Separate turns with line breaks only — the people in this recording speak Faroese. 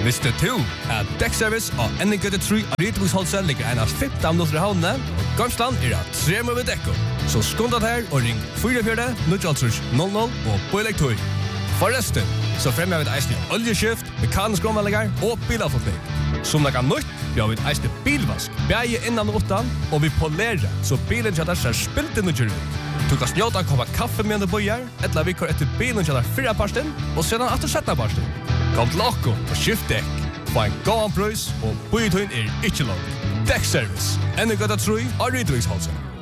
Visste du at Dekkservice og Ennegøtte 3 av Rydviksholset ligger en av 15 minutter i havnene, og Gamsland at 3 med dekko. Så skundet her og ring 44-000 og på elektor. Forresten, så fremmer vi et eisende oljeskift, mekanisk omvalgninger og bilavfotning. Som det kan nytt, vi har et eisende bilvask, bæge innan og utan, og vi polerer, så bilen kjøtter ser spilt inn og kjører ut. Du kan snjåta en kopp kaffe med en bøyer, eller vi kör etter bilen kjøtter 4 parsten, og sedan etter 17 parsten. Kom til okko og skift dekk. Få en gåan prøys, og bøyetøyen ikke langt. Dekkservice. Ennegøtta 3 av Rydviksholset.